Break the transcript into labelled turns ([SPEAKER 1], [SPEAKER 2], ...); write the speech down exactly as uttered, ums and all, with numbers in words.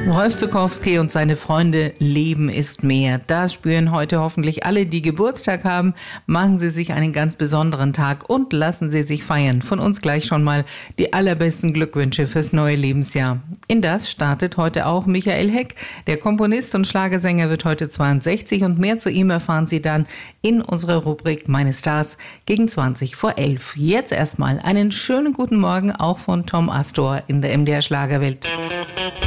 [SPEAKER 1] Rolf Zuckowski und seine Freunde, Leben ist mehr. Das spüren heute hoffentlich alle, die Geburtstag haben. Machen Sie sich einen ganz besonderen Tag und lassen Sie sich feiern. Von uns gleich schon mal die allerbesten Glückwünsche fürs neue Lebensjahr. In das startet heute auch Michael Heck. Der Komponist und Schlagersänger wird heute zweiundsechzig und mehr zu ihm erfahren Sie dann in unserer Rubrik Meine Stars gegen zwanzig vor elf. Jetzt erstmal einen schönen guten Morgen auch von Tom Astor in der M D R Schlagerwelt.